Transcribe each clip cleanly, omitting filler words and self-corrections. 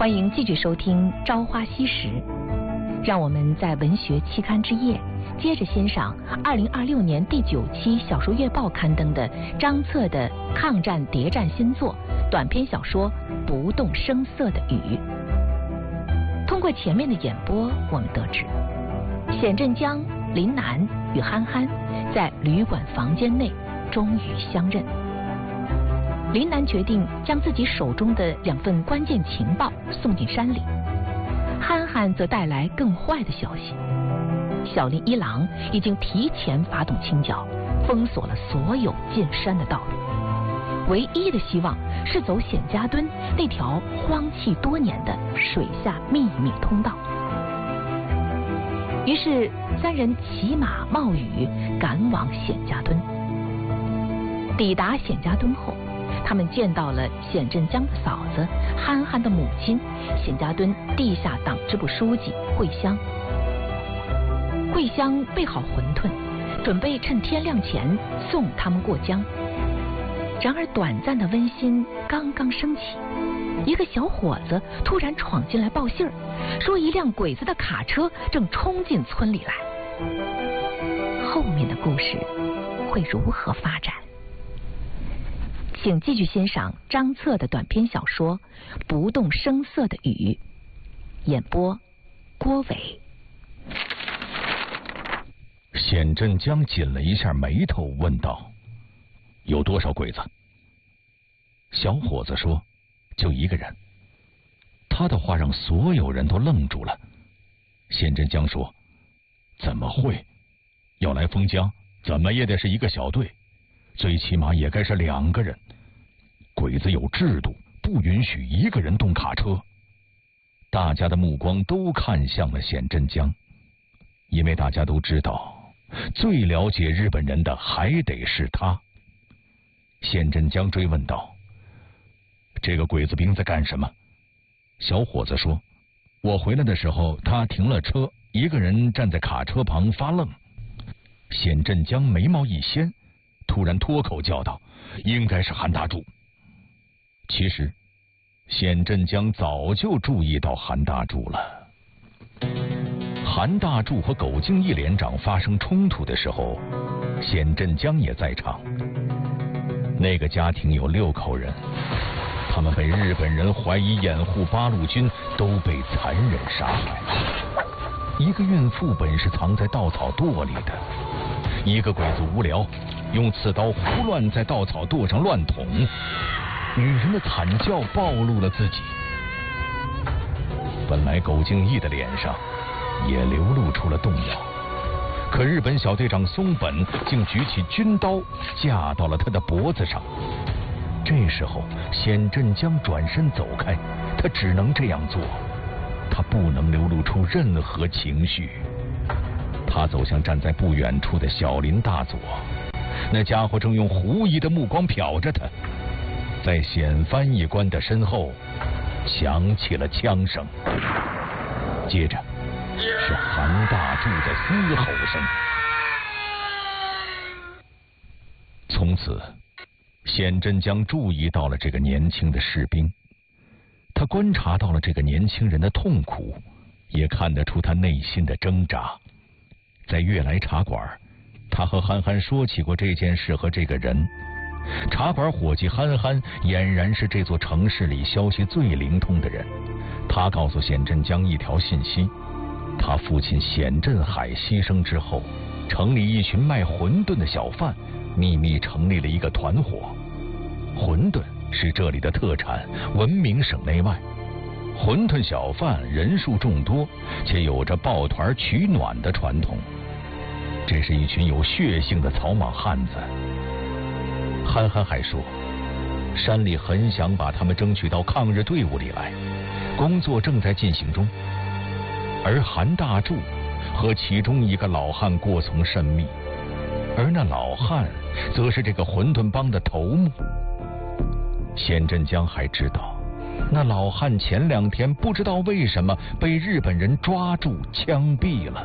欢迎继续收听《朝花夕拾》，让我们在文学期刊之夜接着欣赏2026年第9期《小说月报》刊登的张策的抗战谍战新作短篇小说《不动声色的雨》。通过前面的演播，我们得知冼振江、林楠与憨憨在旅馆房间内终于相认。林楠决定将自己手中的2份关键情报送进山里，憨憨则带来更坏的消息。小林一郎已经提前发动清剿，封锁了所有进山的道路，唯一的希望是走冼家墩那条荒弃多年的水下秘密通道。于是3人骑马冒雨赶往冼家墩。抵达冼家墩后，他们见到了冼振江的嫂子、憨憨的母亲、冼家墩地下党支部书记惠香。惠香备好馄饨，准备趁天亮前送他们过江。然而短暂的温馨刚刚升起，一个小伙子突然闯进来报信儿，说一辆鬼子的卡车正冲进村里来。后面的故事会如何发展？请继续欣赏张策的短篇小说《不动声色的雨》，演播郭伟。 冼振江紧了一下眉头，问道：“有多少鬼子？”小伙子说：“就1个人。”他的话让所有人都愣住了。冼振江说：“怎么会？要来封疆，怎么也得是一个小队，最起码也该是2个人。鬼子有制度，不允许1个人动卡车。”大家的目光都看向了冼振江，因为大家都知道，最了解日本人的还得是他。冼振江追问道：“这个鬼子兵在干什么？”小伙子说：“我回来的时候，他停了车，1个人站在卡车旁发愣。”冼振江眉毛一掀，突然脱口叫道：“应该是韩大柱。”其实冼振江早就注意到韩大柱了。韩大柱和苟敬义连长发生冲突的时候，冼振江也在场。那个家庭有6口人，他们被日本人怀疑掩护八路军，都被残忍杀害。一个孕妇本是藏在稻草垛里的，一个鬼子无聊，用刺刀胡乱在稻草垛上乱捅，女人的惨叫暴露了自己。本来苟敬义的脸上也流露出了动摇，可日本小队长松本竟举起军刀架到了他的脖子上。这时候冼振江转身走开，他只能这样做，他不能流露出任何情绪。他走向站在不远处的小林大佐，那家伙正用狐疑的目光瞟着他。在冼翻译官的身后响起了枪声，接着是韩大柱的嘶吼声。从此冼振江注意到了这个年轻的士兵，他观察到了这个年轻人的痛苦，也看得出他内心的挣扎。在悦来茶馆，他和憨憨说起过这件事和这个人。茶馆伙计憨憨俨然是这座城市里消息最灵通的人，他告诉冼振江一条信息：他父亲冼振海牺牲之后，城里一群卖馄饨的小贩秘密成立了一个团伙。馄饨是这里的特产，闻名省内外。馄饨小贩人数众多，且有着抱团取暖的传统。这是一群有血性的草莽汉子。憨憨还说，山里很想把他们争取到抗日队伍里来，工作正在进行中。而韩大柱和其中一个老汉过从甚密，而那老汉则是这个馄饨帮的头目。冼振江还知道，那老汉前2天不知道为什么被日本人抓住枪毙了。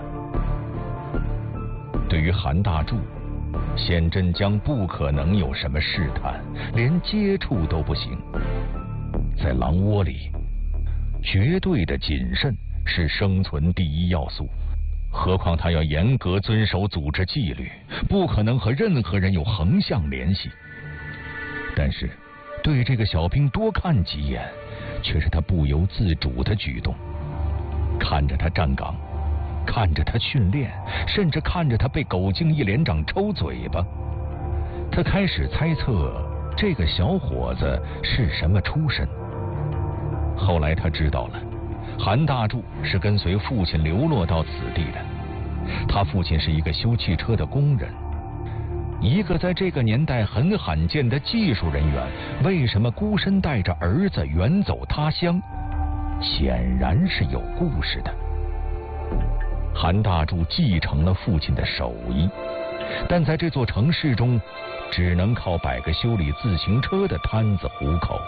对于韩大柱，冼振江不可能有什么试探，连接触都不行。在狼窝里， 绝对的谨慎是生存第一要素。何况他要严格遵守组织纪律，不可能和任何人有横向联系。但是，对这个小兵多看几眼，却是他不由自主的举动。看着他站岗，看着他训练，甚至看着他被狗敬一连长抽嘴巴，他开始猜测这个小伙子是什么出身。后来他知道了，韩大柱是跟随父亲流落到此地的，他父亲是一个修汽车的工人。一个在这个年代很罕见的技术人员，为什么孤身带着儿子远走他乡？显然是有故事的。韩大柱继承了父亲的手艺，但在这座城市中，只能靠摆个修理自行车的摊子糊口。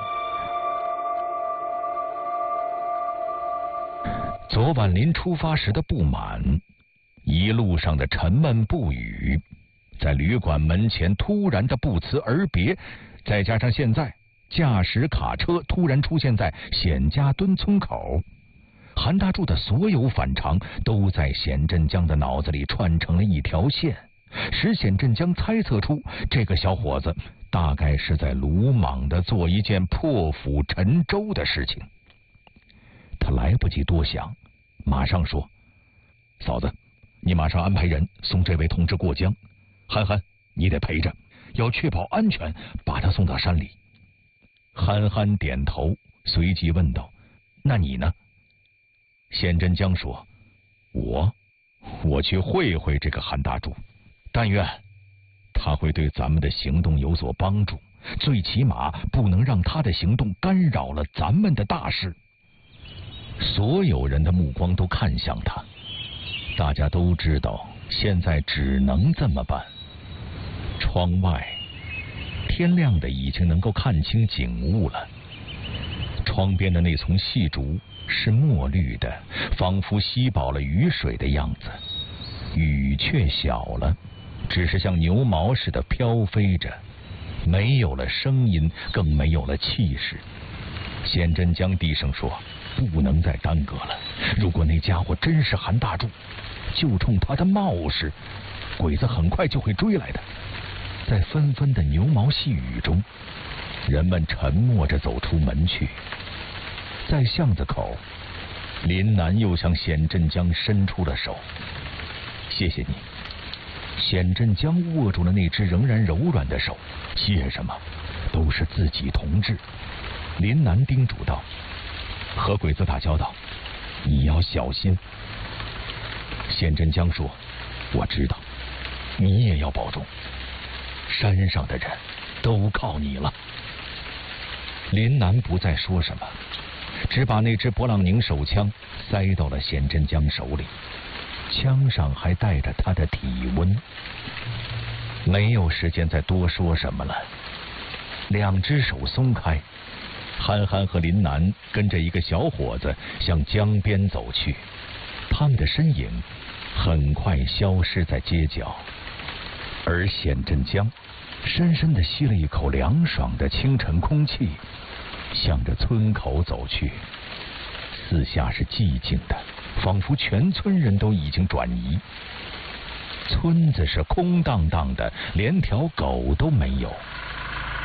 昨晚临出发时的不满，一路上的沉闷不语，在旅馆门前突然的不辞而别，再加上现在驾驶卡车突然出现在显家墩村口，韩大柱的所有反常都在显振江的脑子里串成了一条线，使显振江猜测出这个小伙子大概是在鲁莽地做一件破釜沉舟的事情。他来不及多想，马上说：“嫂子，你马上安排人送这位同志过江。憨憨，你得陪着，要确保安全，把他送到山里。”憨憨点头，随即问道：“那你呢？”显振江说：“我去会会这个韩大柱，但愿他会对咱们的行动有所帮助，最起码不能让他的行动干扰了咱们的大事。”所有人的目光都看向他，大家都知道现在只能这么办。窗外天亮的已经能够看清景物了，窗边的那丛细竹是墨绿的，仿佛吸饱了雨水的样子，雨却小了，只是像牛毛似的飘飞着，没有了声音，更没有了气势。显振江低声说：“不能再耽搁了，如果那家伙真是韩大柱，就冲他的冒失，鬼子很快就会追来的。”在纷纷的牛毛细雨中，人们沉默着走出门去。在巷子口，林南又向显振江伸出了手：“谢谢你。”显振江握住了那只仍然柔软的手：“谢什么？都是自己同志。”林南叮嘱道：“和鬼子打交道，你要小心。”显振江说：“我知道，你也要保重。山上的人都靠你了。”林南不再说什么，只把那支勃朗宁手枪塞到了显振江手里，枪上还带着他的体温。没有时间再多说什么了，两只手松开，憨憨和林南跟着一个小伙子向江边走去，他们的身影很快消失在街角。而显振江深深地吸了一口凉爽的清晨空气，向着村口走去。四下是寂静的，仿佛全村人都已经转移。村子是空荡荡的，连条狗都没有。